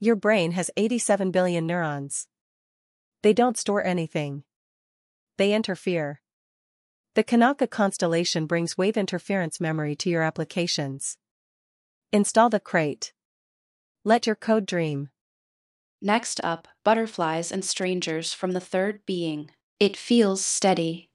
Your brain has 87 billion neurons. They don't store anything. They interfere. The Kanaka constellation brings wave interference memory to your applications. Install the crate. Let your code dream. Next up, butterflies and strangers from the third being. It feels steady.